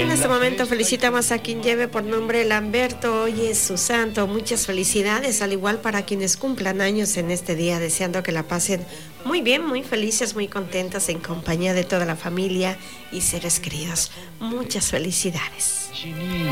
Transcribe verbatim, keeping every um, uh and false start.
En este momento felicitamos a quien lleve por nombre Lamberto, hoy es su santo. Muchas felicidades, al igual para quienes cumplan años en este día, deseando que la pasen muy bien, muy felices, muy contentas en compañía de toda la familia y seres queridos. Muchas felicidades.